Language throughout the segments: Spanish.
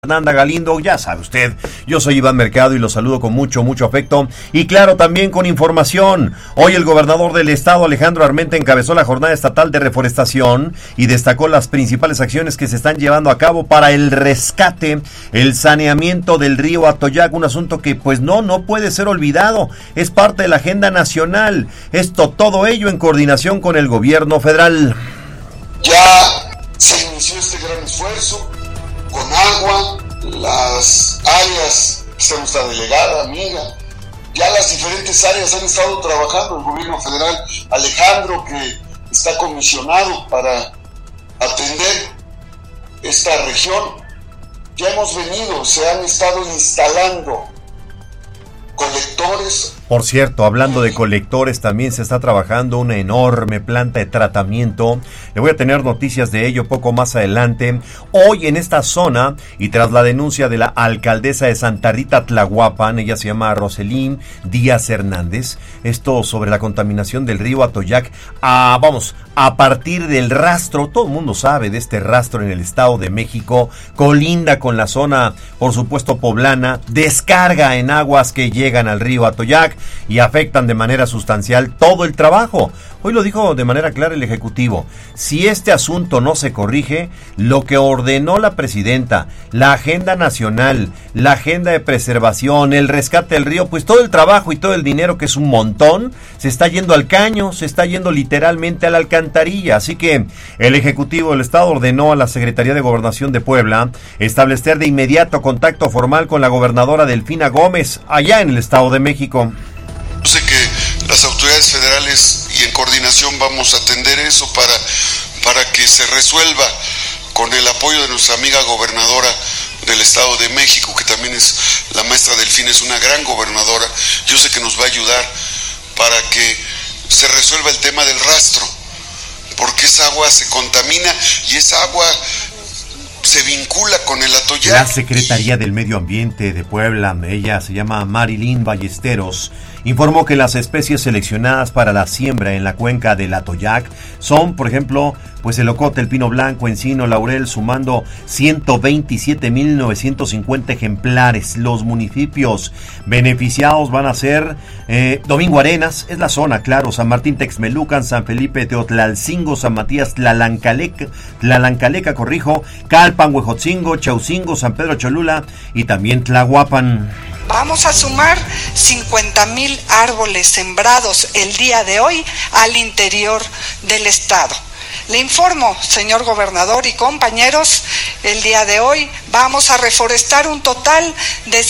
Fernanda Galindo, ya sabe usted, yo soy Iván Mercado y lo saludo con mucho afecto y claro, también con información. Hoy el gobernador del estado, Alejandro Armenta, encabezó la jornada estatal de reforestación y destacó las principales acciones que se están llevando a cabo para el rescate, el saneamiento del río Atoyac, un asunto que pues no puede ser olvidado, es parte de la agenda nacional, todo ello en coordinación con el gobierno federal. Ya se inició este gran esfuerzo con agua, las áreas, está nuestra delegada, amiga, ya las diferentes áreas han estado trabajando, el gobierno federal, Alejandro, que está comisionado para atender esta región, ya hemos venido, se han estado instalando colectores. Por cierto, hablando de colectores, también se está trabajando una enorme planta de tratamiento. Le voy a tener noticias de ello poco más adelante. Hoy en esta zona, y tras la denuncia de la alcaldesa de Santa Rita Tlahuapan, ella se llama Roselín Díaz Hernández, esto sobre la contaminación del río Atoyac, a partir del rastro, todo el mundo sabe de este rastro en el Estado de México, colinda con la zona, por supuesto, poblana, descarga en aguas que llegan al río Atoyac y afectan de manera sustancial todo el trabajo. Hoy lo dijo de manera clara el Ejecutivo. Si este asunto no se corrige, lo que ordenó la presidenta, la agenda nacional, la agenda de preservación, el rescate del río, pues todo el trabajo y todo el dinero, que es un montón, se está yendo al caño, se está yendo literalmente a la alcantarilla. Así que el Ejecutivo del Estado ordenó a la Secretaría de Gobernación de Puebla establecer de inmediato contacto formal con la gobernadora Delfina Gómez, allá en el Estado de México. Sé que las autoridades federales y en coordinación vamos a atender eso para que se resuelva con el apoyo de nuestra amiga gobernadora del Estado de México, que también es la maestra Delfina, es una gran gobernadora. Yo sé que nos va a ayudar para que se resuelva el tema del rastro, porque esa agua se contamina y esa agua se vincula con el Atoyac. La Secretaría del Medio Ambiente de Puebla, ella se llama Marilyn Ballesteros, informó que las especies seleccionadas para la siembra en la cuenca del Atoyac son, por ejemplo, pues el ocote, el pino blanco, encino, laurel, sumando 127,950 ejemplares. Los municipios beneficiados van a ser Domingo Arenas, es la zona, claro, San Martín Texmelucan, San Felipe Teotlalcingo, San Matías Tlalancaleca, Calpan, Huejotzingo, Chaucingo, San Pedro Cholula y también Tlahuapan. Vamos a sumar 50,000 árboles sembrados el día de hoy al interior del estado. Le informo, señor gobernador y compañeros, el día de hoy vamos a reforestar un total de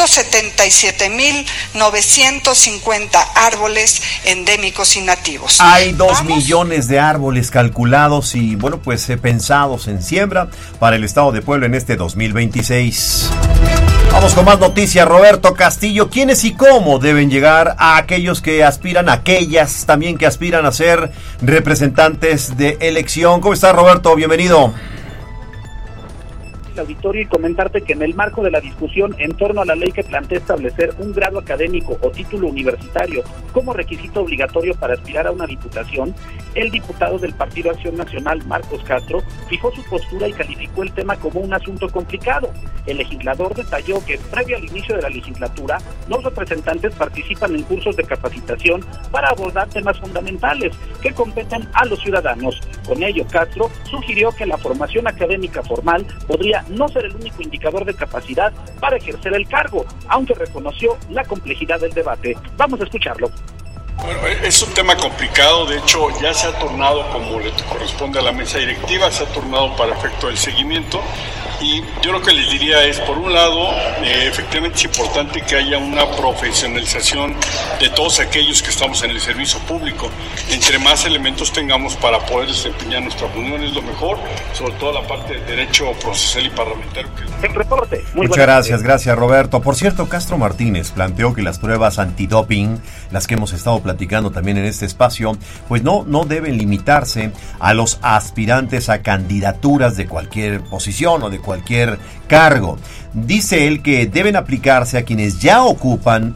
177,950 árboles endémicos y nativos. Hay 2 millones de árboles calculados y, pensados en siembra para el estado de Puebla en este 2026. Vamos con más noticias. Roberto Castillo, ¿quiénes y cómo deben llegar a aquellos que aspiran, aquellas también que aspiran a ser representantes de elección? ¿Cómo estás, Roberto? Bienvenido. Auditorio, y comentarte que en el marco de la discusión en torno a la ley que plantea establecer un grado académico o título universitario como requisito obligatorio para aspirar a una diputación, el diputado del Partido Acción Nacional, Marcos Castro, fijó su postura y calificó el tema como un asunto complicado. El legislador detalló que previo al inicio de la legislatura, los representantes participan en cursos de capacitación para abordar temas fundamentales que competen a los ciudadanos. Con ello, Castro sugirió que la formación académica formal podría no ser el único indicador de capacidad para ejercer el cargo, aunque reconoció la complejidad del debate. Vamos a escucharlo. Bueno, es un tema complicado, de hecho ya se ha tornado, como le corresponde a la mesa directiva, se ha tornado para efecto del seguimiento, y yo lo que les diría es, por un lado, efectivamente es importante que haya una profesionalización de todos aquellos que estamos en el servicio público. Entre más elementos tengamos para poder desempeñar nuestra función es lo mejor, sobre todo la parte de derecho procesal y parlamentario. El reporte. Muchas gracias Roberto. Por cierto, Castro Martínez planteó que las pruebas antidoping, las que hemos estado platicando también en este espacio, pues no deben limitarse a los aspirantes a candidaturas de cualquier posición o de cualquier cargo. dice él que deben aplicarse a quienes ya ocupan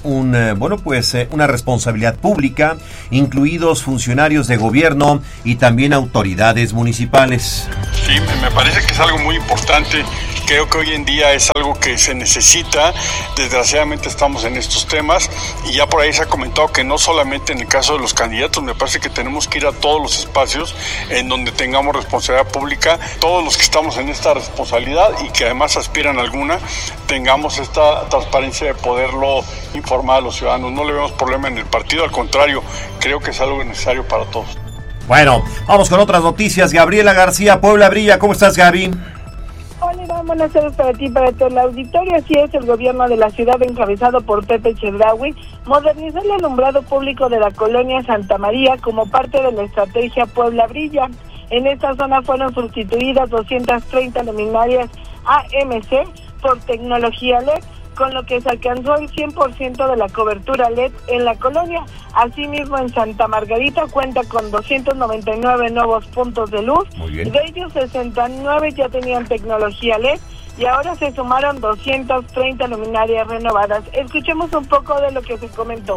una responsabilidad pública, incluidos funcionarios de gobierno y también autoridades municipales. Sí, me parece que es algo muy importante. Creo que hoy en día es algo que se necesita. Desgraciadamente estamos en estos temas y ya por ahí se ha comentado que no solamente en el caso de los candidatos, me parece que tenemos que ir a todos los espacios en donde tengamos responsabilidad pública, todos los que estamos en esta responsabilidad y que además aspiran a alguna, tengamos esta transparencia de poderlo informar a los ciudadanos. No le vemos problema en el partido, al contrario, creo que es algo necesario para todos. Bueno, vamos con otras noticias. Gabriela García, Puebla Brilla. ¿Cómo estás, Gaby? Hola, buenas tardes para ti y para todo el auditorio. Así es, el gobierno de la ciudad, encabezado por Pepe Chedraui, modernizó el alumbrado público de la colonia Santa María como parte de la estrategia Puebla Brilla. En esta zona fueron sustituidas 230 luminarias AMC por tecnología LED, con lo que se alcanzó el 100% de la cobertura LED en la colonia. Asimismo, en Santa Margarita cuenta con 299 nuevos puntos de luz. De ellos, 69 ya tenían tecnología LED y ahora se sumaron 230 luminarias renovadas. Escuchemos un poco de lo que se comentó.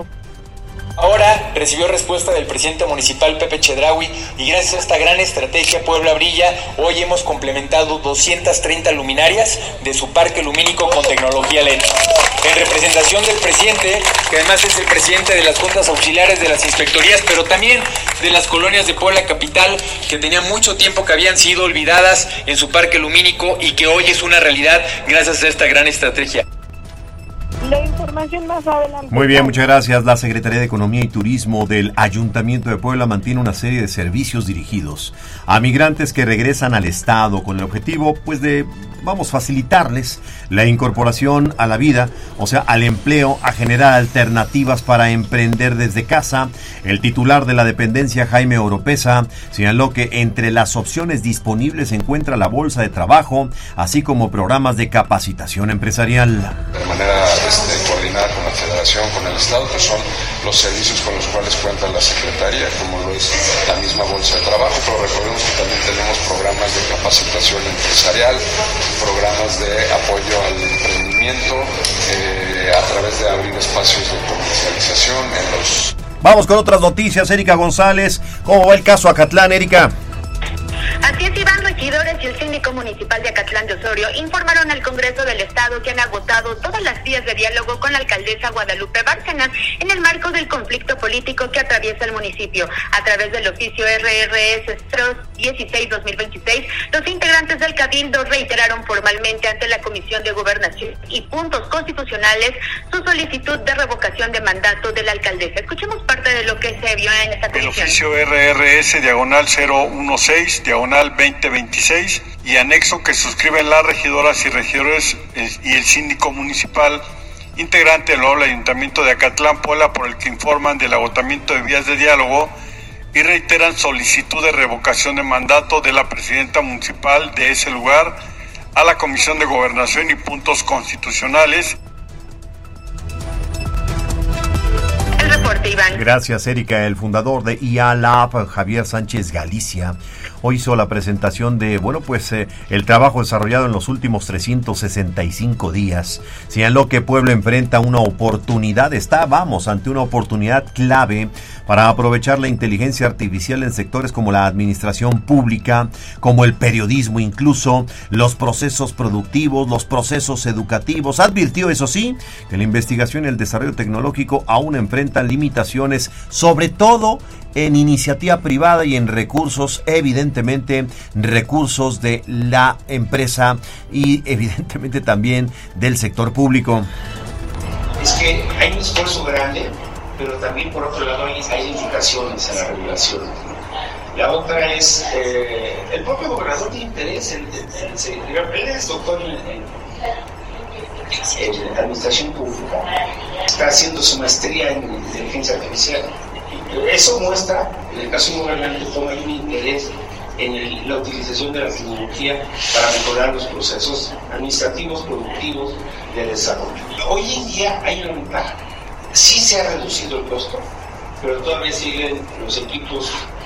Ahora recibió respuesta del presidente municipal Pepe Chedraui y gracias a esta gran estrategia Puebla Brilla, hoy hemos complementado 230 luminarias de su parque lumínico con tecnología LED. En representación del presidente, que además es el presidente de las juntas auxiliares de las inspectorías, pero también de las colonias de Puebla Capital, que tenían mucho tiempo que habían sido olvidadas en su parque lumínico y que hoy es una realidad gracias a esta gran estrategia. La información más adelante. Muy bien, muchas gracias. La Secretaría de Economía y Turismo del Ayuntamiento de Puebla mantiene una serie de servicios dirigidos a migrantes que regresan al estado con el objetivo, de facilitarles la incorporación a la vida, al empleo, a generar alternativas para emprender desde casa. El titular de la dependencia, Jaime Oropesa, señaló que entre las opciones disponibles se encuentra la bolsa de trabajo, así como programas de capacitación empresarial. De manera coordinada con la Federación, con el Estado, que son los servicios con los cuales cuenta la Secretaría, como lo es la misma bolsa de trabajo, pero recordemos que también tenemos programas de capacitación empresarial, programas de apoyo al emprendimiento, a través de abrir espacios de comercialización en los... Vamos con otras noticias. Erika González, ¿cómo va el caso Acatlán, Erika? Así es, Iván. Regidores y el síndico municipal de Acatlán de Osorio informaron al Congreso del Estado que han agotado todas las vías de diálogo con la alcaldesa Guadalupe Bárcenas en el marco del conflicto político que atraviesa el municipio. A través del oficio RRS 16-2026, los integrantes del Cabildo reiteraron formalmente ante la Comisión de Gobernación y Puntos Constitucionales su solicitud de revocación de mandato de la alcaldesa. Escuchemos parte de lo que se vio en esta comisión. El oficio RRS /016/2026 y anexo que suscriben las regidoras y regidores y el síndico municipal integrante del nuevo Ayuntamiento de Acatlán, Puebla, por el que informan del agotamiento de vías de diálogo y reiteran solicitud de revocación de mandato de la presidenta municipal de ese lugar a la Comisión de Gobernación y Puntos Constitucionales. El reporte, Iván. Gracias, Erika. El fundador de IALAP, Javier Sánchez Galicia, hoy hizo la presentación de, el trabajo desarrollado en los últimos 365 días. Señaló que Puebla enfrenta una oportunidad, ante una oportunidad clave para aprovechar la inteligencia artificial en sectores como la administración pública, como el periodismo, incluso los procesos productivos, los procesos educativos. Advirtió, eso sí, que la investigación y el desarrollo tecnológico aún enfrentan limitaciones, sobre todo en iniciativa privada y en recursos, evidentemente recursos de la empresa y evidentemente también del sector público. Es que hay un esfuerzo grande, pero también por otro lado hay limitaciones a la regulación. La otra es, el propio gobernador tiene interés en él es doctor en administración pública, está haciendo su maestría en inteligencia artificial. Eso muestra, en el caso de un gobernante, cómo hay un interés en la utilización de la tecnología para mejorar los procesos administrativos, productivos, de desarrollo. Hoy en día hay una ventaja. Sí se ha reducido el costo, pero todavía siguen los equipos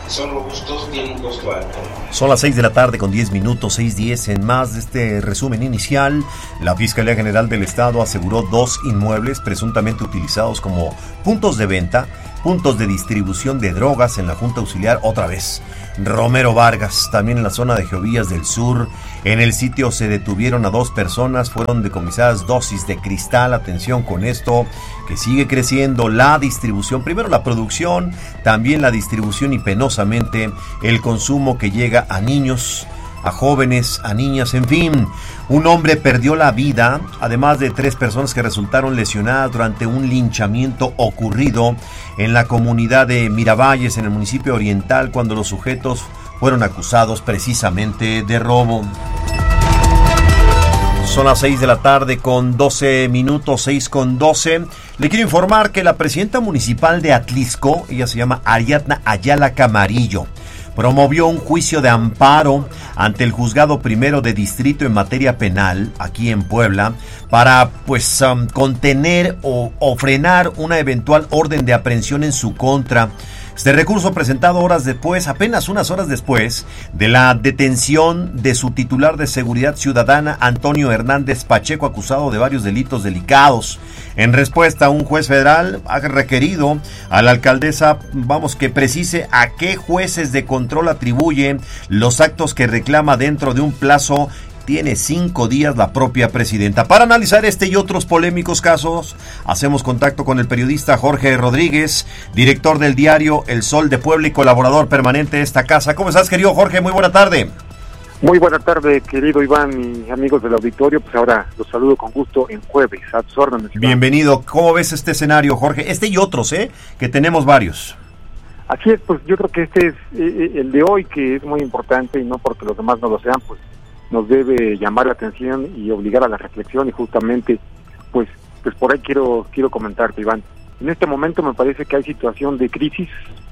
son robustos, tienen un costo alto. Son las 6 de la tarde con 10 minutos, 6:10. En más de este resumen inicial, la Fiscalía General del Estado aseguró 2 inmuebles presuntamente utilizados como puntos de venta, puntos de distribución de drogas en la Junta Auxiliar, otra vez Romero Vargas, también en la zona de Geovías del Sur. En el sitio se detuvieron a 2 personas, fueron decomisadas dosis de cristal. Atención con esto, que sigue creciendo la distribución, primero la producción, también la distribución y penosamente el consumo que llega a niños, a jóvenes, a niñas, en fin. Un hombre perdió la vida, además de 3 personas que resultaron lesionadas durante un linchamiento ocurrido en la comunidad de Miravalles, en el municipio oriental, cuando los sujetos fueron acusados precisamente de robo. Son las 6 de la tarde con 12 minutos, 6 con 12. Le quiero informar que la presidenta municipal de Atlixco, ella se llama Ariadna Ayala Camarillo, promovió un juicio de amparo ante el Juzgado Primero de Distrito en materia penal, aquí en Puebla, para contener o frenar una eventual orden de aprehensión en su contra. Este recurso presentado apenas unas horas después de la detención de su titular de Seguridad Ciudadana, Antonio Hernández Pacheco, acusado de varios delitos delicados. En respuesta, un juez federal ha requerido a la alcaldesa, que precise a qué jueces de control atribuye los actos que reclama dentro de un plazo. Tiene 5 días la propia presidenta. Para analizar este y otros polémicos casos, hacemos contacto con el periodista Jorge Rodríguez, director del diario El Sol de Puebla y colaborador permanente de esta casa. ¿Cómo estás, querido Jorge? Muy buena tarde. Muy buena tarde, querido Iván y amigos del auditorio. Pues ahora los saludo con gusto en jueves. A tus órdenes, Iván. Bienvenido. ¿Cómo ves este escenario, Jorge? Este y otros, que tenemos varios. Así es, pues yo creo que este es el de hoy, que es muy importante, y no porque los demás no lo sean, pues nos debe llamar la atención y obligar a la reflexión, y justamente pues por ahí quiero comentarte, Iván. En este momento me parece que hay situación de crisis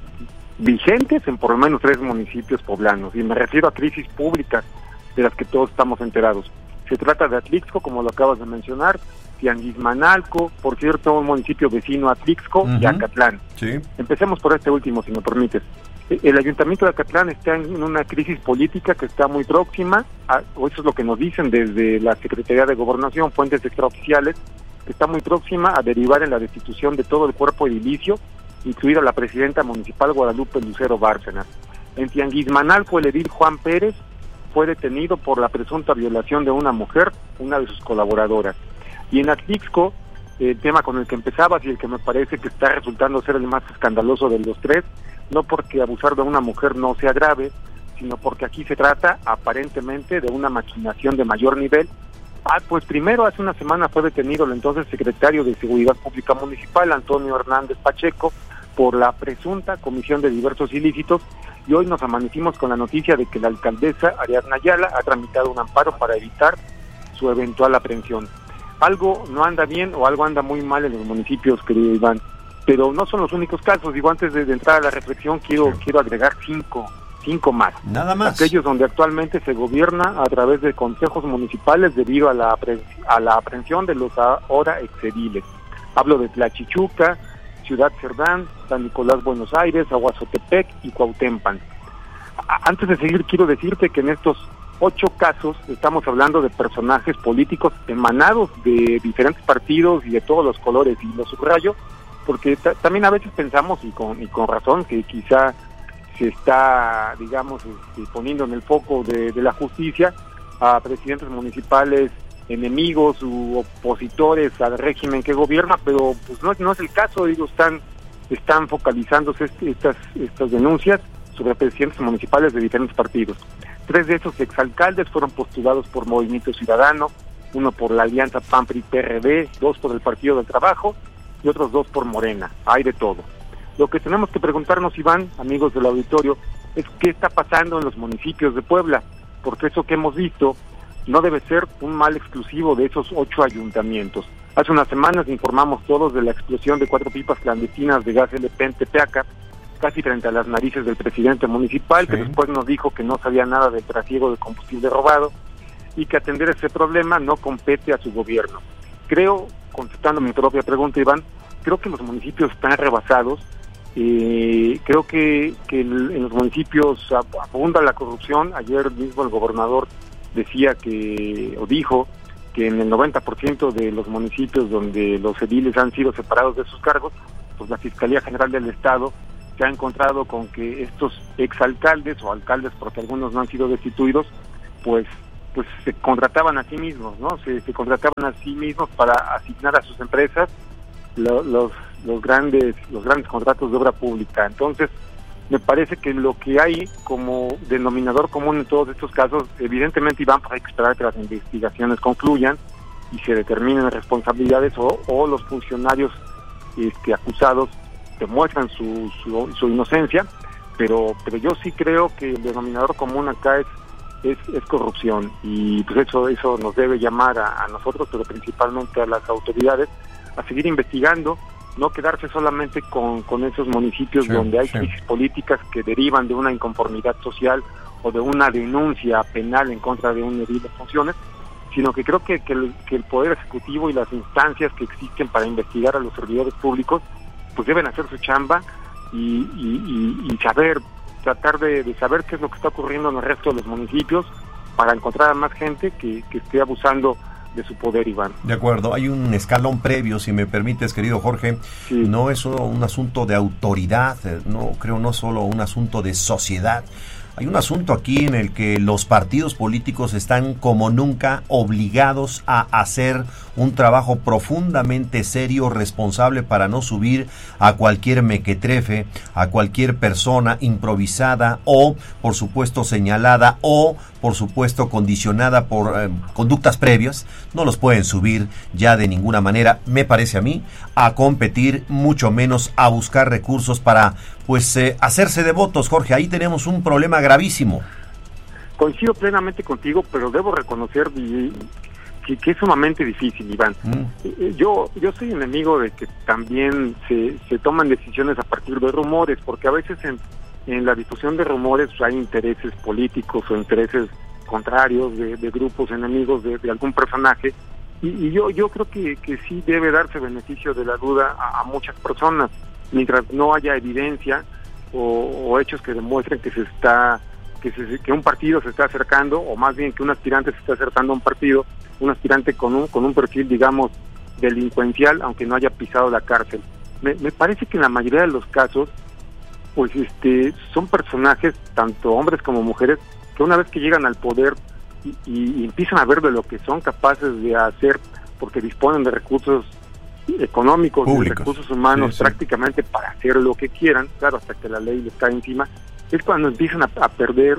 vigentes en por lo menos 3 municipios poblanos, y me refiero a crisis públicas de las que todos estamos enterados. Se trata de Atlixco, como lo acabas de mencionar, Tianguismanalco, por cierto, un municipio vecino a Atlixco, y Acatlán. Sí. Empecemos por este último, si me permites. El ayuntamiento de Acatlán está en una crisis política que está muy próxima, o eso es lo que nos dicen desde la Secretaría de Gobernación, fuentes extraoficiales, que está muy próxima a derivar en la destitución de todo el cuerpo edilicio, incluida la presidenta municipal Guadalupe Lucero Bárcenas. En Tianguismanalco, el edil Juan Pérez fue detenido por la presunta violación de una mujer, una de sus colaboradoras. Y en Atlixco, el tema con el que empezabas y el que me parece que está resultando ser el más escandaloso de los 3, no porque abusar de una mujer no sea grave, sino porque aquí se trata aparentemente de una maquinación de mayor nivel. Pues primero, hace una semana fue detenido el entonces secretario de Seguridad Pública Municipal, Antonio Hernández Pacheco, por la presunta comisión de diversos ilícitos, y hoy nos amanecimos con la noticia de que la alcaldesa Ariadna Ayala ha tramitado un amparo para evitar su eventual aprehensión. Algo no anda bien o algo anda muy mal en los municipios, querido Iván, pero no son los únicos casos. Digo, antes de entrar a la reflexión, quiero agregar 5 más. Nada más. Aquellos donde actualmente se gobierna a través de consejos municipales debido a la aprehensión de los ahora exediles. Hablo de Tlachichuca, Ciudad Cerdán, San Nicolás, Buenos Aires, Aguazotepec y Cuautempan. Antes de seguir, quiero decirte que en estos 8 casos estamos hablando de personajes políticos emanados de diferentes partidos y de todos los colores, y lo subrayo porque también a veces pensamos, y con razón, que quizá se está, poniendo en el foco de la justicia a presidentes municipales enemigos u opositores al régimen que gobierna, pero pues no es el caso. Están focalizándose estas denuncias sobre presidentes municipales de diferentes partidos. 3 de esos exalcaldes fueron postulados por Movimiento Ciudadano, 1 por la Alianza PAN-PRI-PRD, 2 por el Partido del Trabajo y otros 2 por Morena. Hay de todo. Lo que tenemos que preguntarnos, Iván, amigos del auditorio, es qué está pasando en los municipios de Puebla, porque eso que hemos visto no debe ser un mal exclusivo de esos 8 ayuntamientos. Hace unas semanas informamos todos de la explosión de 4 pipas clandestinas de gas LP en Tepeaca, casi frente a las narices del presidente municipal, que después nos dijo que no sabía nada del trasiego de combustible robado y que atender ese problema no compete a su gobierno. Creo, contestando mi propia pregunta, Iván, creo que los municipios están rebasados Creo que en los municipios abunda la corrupción. Ayer mismo el gobernador dijo que en el 90% de los municipios donde los ediles han sido separados de sus cargos, pues la Fiscalía General del Estado se ha encontrado con que estos exalcaldes o alcaldes, porque algunos no han sido destituidos, pues se contrataban a sí mismos, ¿no? Se contrataban a sí mismos para asignar a sus empresas los grandes contratos de obra pública. Entonces, me parece que lo que hay como denominador común en todos estos casos, evidentemente, Iván, pues hay que esperar que las investigaciones concluyan y se determinen responsabilidades o los funcionarios acusados demuestran su inocencia, pero yo sí creo que el denominador común acá es corrupción, y pues eso nos debe llamar a nosotros, pero principalmente a las autoridades, a seguir investigando, no quedarse solamente con esos municipios donde hay crisis políticas que derivan de una inconformidad social o de una denuncia penal en contra de un edil de funciones, sino que creo que el Poder Ejecutivo y las instancias que existen para investigar a los servidores públicos pues deben hacer su chamba y tratar de saber qué es lo que está ocurriendo en el resto de los municipios para encontrar a más gente que esté abusando de su poder, Iván. De acuerdo, hay un escalón previo, si me permites, querido Jorge. Sí. No es solo un asunto de autoridad, no solo un asunto de sociedad. Hay un asunto aquí en el que los partidos políticos están como nunca obligados a hacer un trabajo profundamente serio, responsable, para no subir a cualquier mequetrefe, a cualquier persona improvisada o, por supuesto, señalada o, por supuesto, condicionada por conductas previas. No los pueden subir ya de ninguna manera, me parece a mí, a competir, mucho menos a buscar recursos para hacerse de votos. Jorge, ahí tenemos un problema gravísimo. Coincido plenamente contigo, pero debo reconocer que es sumamente difícil, Iván. Yo soy enemigo de que también se toman decisiones a partir de rumores, porque a veces en la difusión de rumores hay intereses políticos o intereses contrarios de grupos enemigos de algún personaje, y yo creo que sí debe darse beneficio de la duda a muchas personas, mientras no haya evidencia o hechos que demuestren que un partido se está acercando, o más bien que un aspirante se está acercando a un partido, un aspirante con un perfil, digamos, delincuencial, aunque no haya pisado la cárcel. Me parece que en la mayoría de los casos, pues son personajes, tanto hombres como mujeres, que una vez que llegan al poder y empiezan a ver de lo que son capaces de hacer, porque disponen de recursos económicos, públicos, de recursos humanos, prácticamente para hacer lo que quieran, claro, hasta que la ley les cae encima, es cuando empiezan a perder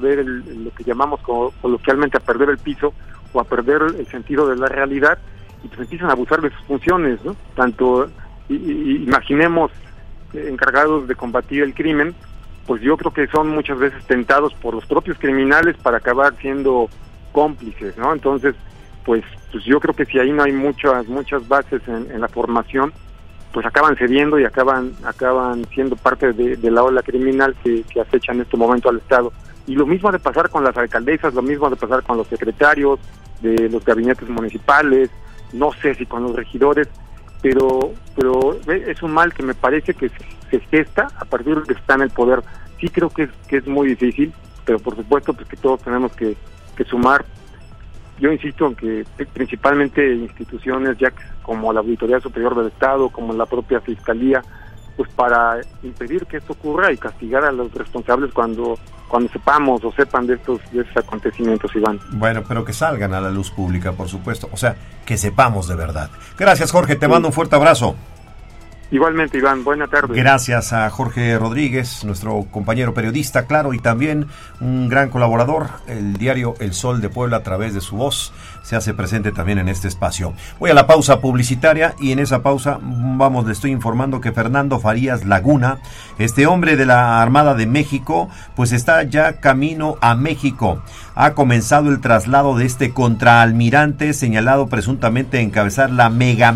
lo que llamamos coloquialmente a perder el piso, o a perder el sentido de la realidad, y pues empiezan a abusar de sus funciones, ¿no? Tanto, imaginemos, encargados de combatir el crimen, pues yo creo que son muchas veces tentados por los propios criminales para acabar siendo cómplices, ¿no? Entonces, pues yo creo que si ahí no hay muchas bases en la formación, pues acaban cediendo y acaban siendo parte de la ola criminal que acecha en este momento al Estado. Y lo mismo ha de pasar con las alcaldesas, lo mismo ha de pasar con los secretarios de los gabinetes municipales, no sé si con los regidores, pero es un mal que me parece que se gesta a partir de que está en el poder. Sí creo que es muy difícil, pero por supuesto pues que todos tenemos que sumar. Yo insisto en que principalmente instituciones ya como la Auditoría Superior del Estado, como la propia Fiscalía, pues para impedir que esto ocurra y castigar a los responsables cuando sepamos o sepan de estos acontecimientos, Iván. Bueno, pero que salgan a la luz pública, por supuesto, o sea, que sepamos de verdad. Gracias, Jorge, te mando un fuerte abrazo. Igualmente, Iván, buena tarde. Gracias a Jorge Rodríguez, nuestro compañero periodista, claro, y también un gran colaborador. El diario El Sol de Puebla, a través de su voz, se hace presente también en este espacio. Voy a la pausa publicitaria, y en esa pausa, le estoy informando que Fernando Farías Laguna, este hombre de la Armada de México, pues está ya camino a México. Ha comenzado el traslado de este contraalmirante, señalado presuntamente de encabezar la mega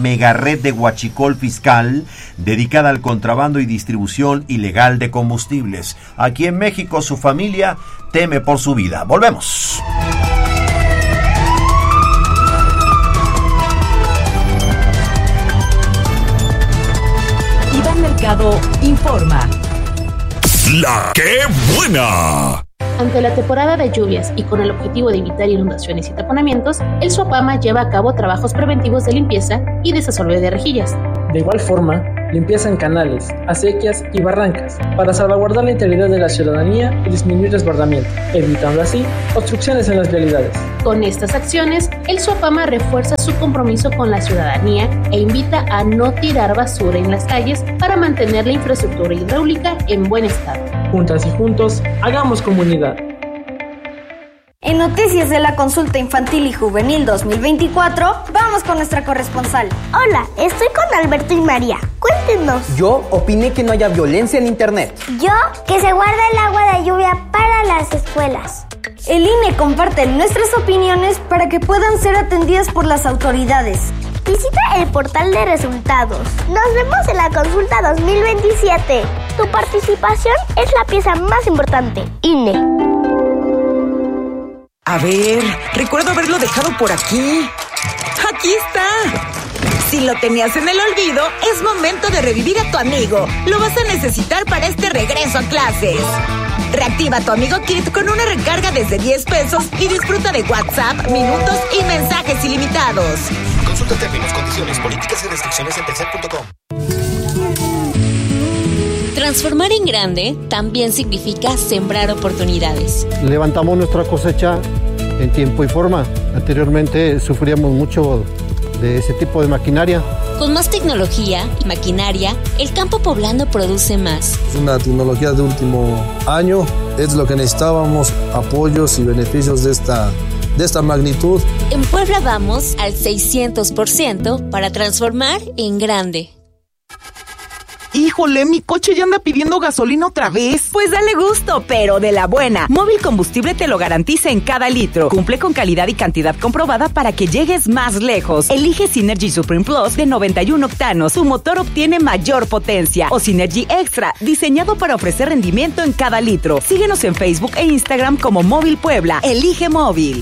red de huachicol fiscal dedicada al contrabando y distribución ilegal de combustibles. Aquí en México su familia teme por su vida. Volvemos. Iván Mercado informa. informa. La ¡Qué buena! Ante la temporada de lluvias y con el objetivo de evitar inundaciones y taponamientos, el SUAPAMA lleva a cabo trabajos preventivos de limpieza y desasolve de rejillas. De igual forma, limpieza en canales, acequias y barrancas para salvaguardar la integridad de la ciudadanía y disminuir desbordamiento, evitando así obstrucciones en las vialidades. Con estas acciones, el SUAPAMA refuerza su compromiso con la ciudadanía e invita a no tirar basura en las calles para mantener la infraestructura hidráulica en buen estado. Juntas y juntos, hagamos comunidad. En noticias de la Consulta Infantil y Juvenil 2024, vamos con nuestra corresponsal. Hola, estoy con Alberto y María. Cuéntenos. Yo opiné que no haya violencia en internet. Yo, que se guarda el agua de lluvia para las escuelas. El INE comparte nuestras opiniones para que puedan ser atendidas por las autoridades. Visita el portal de resultados. Nos vemos en la Consulta 2027. Tu participación es la pieza más importante. INE. A ver, recuerdo haberlo dejado por aquí. ¡Aquí está! Si lo tenías en el olvido, es momento de revivir a tu amigo. Lo vas a necesitar para este regreso a clases. Reactiva tu Amigo Kit con una recarga desde 10 pesos y disfruta de WhatsApp, minutos y mensajes ilimitados. Consulta términos, condiciones, políticas y restricciones en telcel.com. Transformar en grande también significa sembrar oportunidades. Levantamos nuestra cosecha en tiempo y forma. Anteriormente sufríamos mucho de ese tipo de maquinaria. Con más tecnología y maquinaria, el campo poblano produce más. Es una tecnología de último año, es lo que necesitábamos, apoyos y beneficios de esta magnitud. En Puebla vamos al 600% para transformar en grande. Híjole, mi coche ya anda pidiendo gasolina otra vez. Pues dale gusto, pero de la buena. Móvil Combustible te lo garantiza en cada litro. Cumple con calidad y cantidad comprobada para que llegues más lejos. Elige Synergy Supreme Plus de 91 octanos. Tu motor obtiene mayor potencia. O Synergy Extra, diseñado para ofrecer rendimiento en cada litro. Síguenos en Facebook e Instagram como Móvil Puebla. Elige Móvil.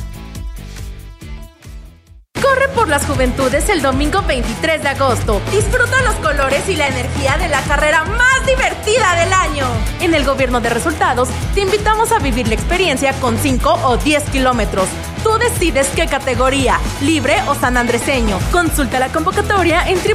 Corre por las juventudes el domingo 23 de agosto. Disfruta los colores y la energía de la carrera más divertida del año. En el Gobierno de Resultados, te invitamos a vivir la experiencia con 5 o 10 kilómetros. Tú decides qué categoría, libre o sanandreseño. Consulta la convocatoria en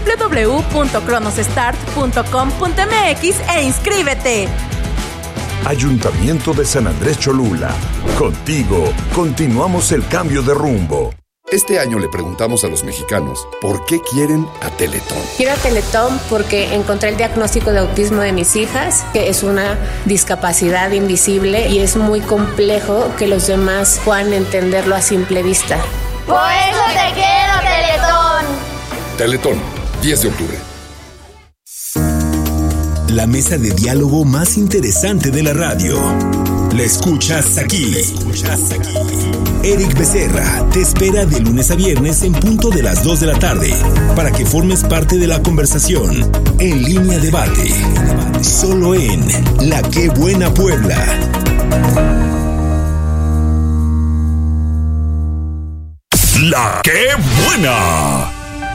www.cronosstart.com.mx e inscríbete. Ayuntamiento de San Andrés Cholula. Contigo, continuamos el cambio de rumbo. Este año le preguntamos a los mexicanos por qué quieren a Teletón. Quiero a Teletón porque encontré el diagnóstico de autismo de mis hijas, que es una discapacidad invisible y es muy complejo que los demás puedan entenderlo a simple vista. Por eso te quiero, Teletón. Teletón, 10 de octubre. La mesa de diálogo más interesante de la radio. La escuchas aquí. Eric Becerra te espera de lunes a viernes en punto de las 2 de la tarde para que formes parte de la conversación en Línea Debate. Solo en La Qué Buena Puebla. La Qué Buena.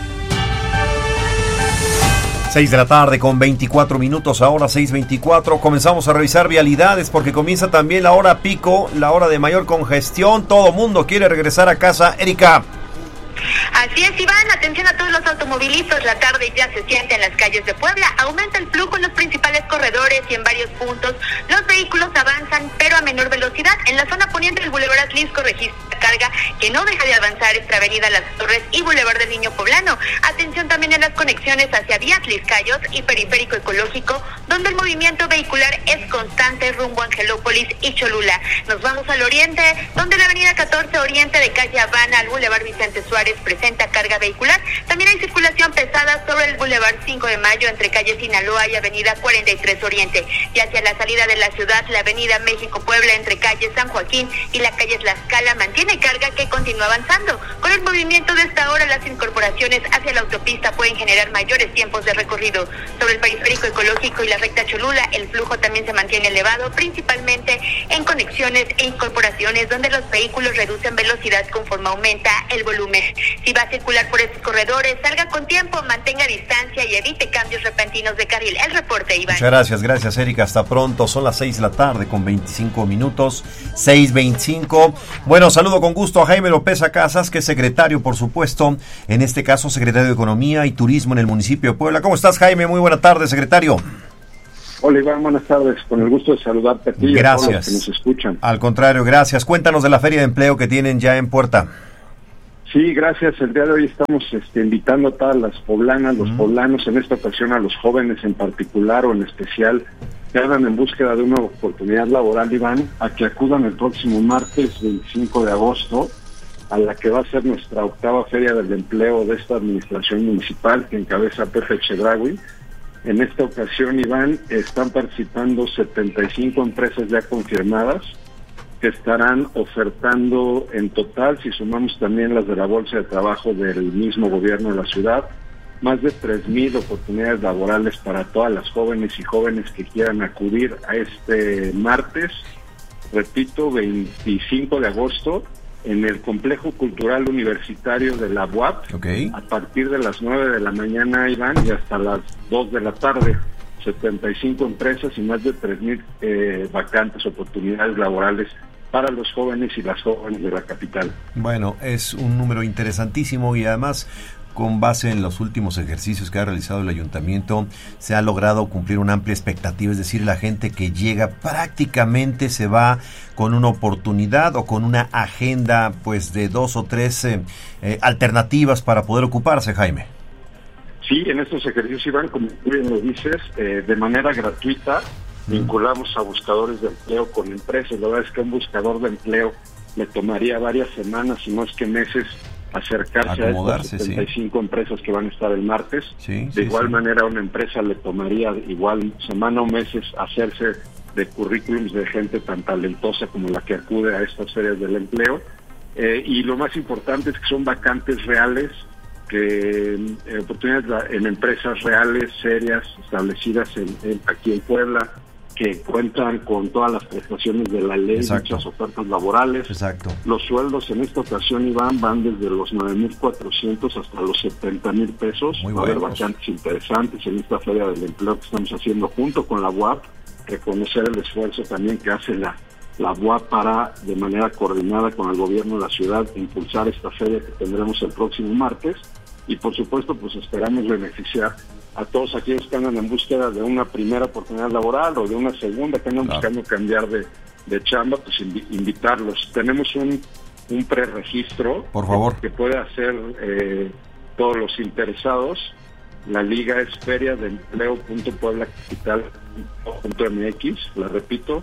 6 de la tarde con 24 minutos, ahora 6:24. Comenzamos a revisar vialidades porque comienza también la hora pico, la hora de mayor congestión. Todo mundo quiere regresar a casa. Erika. Así es, Iván, atención a todos los automovilistas, la tarde ya se siente en las calles de Puebla, aumenta el flujo en los principales corredores y en varios puntos los vehículos avanzan, pero a menor velocidad. En la zona poniente del Boulevard Atlisco registra carga que no deja de avanzar entre Avenida Las Torres y Boulevard del Niño Poblano. Atención también en las conexiones hacia Vía Atliscayos y Periférico Ecológico, donde el movimiento vehicular es constante rumbo a Angelópolis y Cholula. Nos vamos al oriente, donde la Avenida 14 Oriente de calle Habana al Boulevard Vicente Suárez presenta carga vehicular. También hay circulación pesada sobre el Boulevard 5 de Mayo entre calle Sinaloa y Avenida 43 Oriente. Y hacia la salida de la ciudad, la Avenida México-Puebla entre calle San Joaquín y la calle Tlaxcala mantiene carga que continúa avanzando. Con el movimiento de esta hora, las incorporaciones hacia la autopista pueden generar mayores tiempos de recorrido. Sobre el Periférico Ecológico y la recta Cholula, el flujo también se mantiene elevado, principalmente en conexiones e incorporaciones donde los vehículos reducen velocidad conforme aumenta el volumen. Si va a circular por estos corredores, salga con tiempo, mantenga distancia y evite cambios repentinos de carril. El reporte, Iván. Muchas gracias Erika, hasta pronto. Son las 6 de la tarde con 25 minutos, 6:25. Bueno, saludo con gusto a Jaime Oropeza Casas, que es secretario, por supuesto, en este caso secretario de Economía y Turismo en el municipio de Puebla. ¿Cómo estás, Jaime? Muy buena tarde, secretario. Hola, Iván, buenas tardes. Con el gusto de saludarte a ti y a todos los que nos escuchan. Al contrario, gracias. Cuéntanos de la feria de empleo que tienen ya en puerta. Sí, gracias. El día de hoy estamos invitando a todas las poblanas, los poblanos, en esta ocasión a los jóvenes en particular o en especial, que andan en búsqueda de una oportunidad laboral, Iván, a que acudan el próximo martes 25 de agosto a la que va a ser nuestra 8ª Feria del Empleo de esta administración municipal que encabeza Pepe Chedraui. En esta ocasión, Iván, están participando 75 empresas ya confirmadas que estarán ofertando en total, si sumamos también las de la Bolsa de Trabajo del mismo gobierno de la ciudad, más de 3,000 oportunidades laborales para todas las jóvenes y jóvenes que quieran acudir a este martes, repito, 25 de agosto, en el Complejo Cultural Universitario de la UAP, a partir de las 9 de la mañana, Iván, y hasta las 2 de la tarde. 75 empresas y más de 3,000 vacantes, oportunidades laborales para los jóvenes y las jóvenes de la capital. Bueno, es un número interesantísimo y además, con base en los últimos ejercicios que ha realizado el ayuntamiento, se ha logrado cumplir una amplia expectativa, es decir, la gente que llega prácticamente se va con una oportunidad o con una agenda pues de 2 o 3 alternativas para poder ocuparse, Jaime. Sí, en estos ejercicios, Iván, como tú bien lo dices, de manera gratuita, vinculamos a buscadores de empleo con empresas. La verdad es que a un buscador de empleo le tomaría varias semanas, si no es que meses, acercarse a estas 75 empresas que van a estar el martes. De igual manera, a una empresa le tomaría igual semana o meses hacerse de currículums de gente tan talentosa como la que acude a estas ferias del empleo. Y lo más importante es que son vacantes reales, que oportunidades en empresas reales, serias, establecidas aquí en Puebla, que cuentan con todas las prestaciones de la ley, muchas ofertas laborales. Los sueldos en esta ocasión, Iván, van desde los 9,400 hasta los 70,000 pesos. Va a haber vacantes interesantes en esta feria del empleo que estamos haciendo junto con la UAP, reconocer el esfuerzo también que hace la UAP para, de manera coordinada con el gobierno de la ciudad, impulsar esta feria que tendremos el próximo martes. Y por supuesto, pues esperamos beneficiar a todos aquellos que andan en búsqueda de una primera oportunidad laboral o de una segunda, que andan buscando cambiar de chamba, pues invitarlos. Tenemos un preregistro, por favor, que puede hacer todos los interesados. La liga es feriadeempleo.pueblacapital.mx, la repito,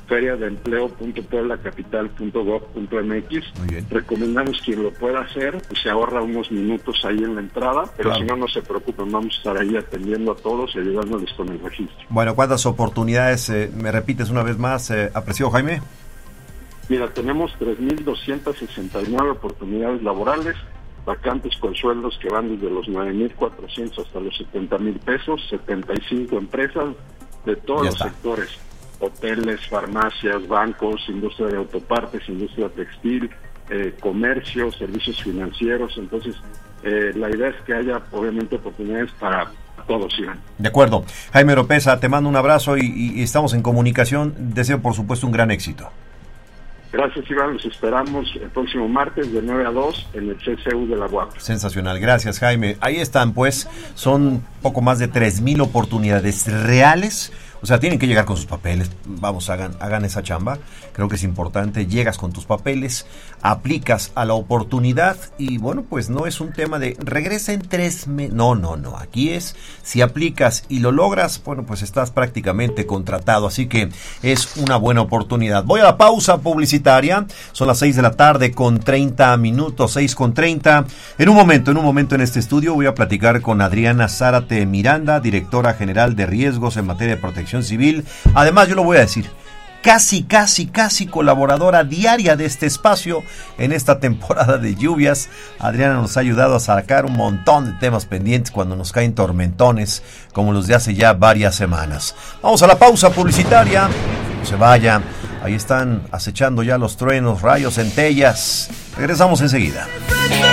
feriadeempleo.pueblacapital.gov.mx. Recomendamos quien lo pueda hacer, pues se ahorra unos minutos ahí en la entrada, pero si no, no se preocupen, vamos a estar ahí atendiendo a todos y ayudándoles con el registro. Bueno, ¿cuántas oportunidades, me repites una vez más, apreciado Jaime? Mira, tenemos 3,269 oportunidades laborales, vacantes con sueldos que van desde los 9,400 hasta los 70,000 pesos, 75 empresas de todos los sectores: hoteles, farmacias, bancos, industria de autopartes, industria textil, comercio, servicios financieros. Entonces, la idea es que haya, obviamente, oportunidades para todos, Iván. De acuerdo. Jaime Oropeza, te mando un abrazo y estamos en comunicación. Deseo, por supuesto, un gran éxito. Gracias, Iván. Los esperamos el próximo martes de 9 a 2 en el CCU de la UAP. Sensacional. Gracias, Jaime. Ahí están, pues, son poco más de 3,000 oportunidades reales. O sea, tienen que llegar con sus papeles. Vamos, hagan esa chamba. Creo que es importante. Llegas con tus papeles, aplicas a la oportunidad y, bueno, pues no es un tema de regresa en 3 meses. No. Aquí es, si aplicas y lo logras, bueno, pues estás prácticamente contratado. Así que es una buena oportunidad. Voy a la pausa publicitaria. Son las 6 de la tarde con 30 minutos, 6:30. En un momento en este estudio voy a platicar con Adriana Zárate Miranda, directora general de riesgos en materia de protección civil. Además, yo lo voy a decir, casi colaboradora diaria de este espacio en esta temporada de lluvias. Adriana nos ha ayudado a sacar un montón de temas pendientes cuando nos caen tormentones como los de hace ya varias semanas. Vamos a la pausa publicitaria. No se vaya, ahí están acechando ya los truenos, rayos, centellas. Regresamos enseguida.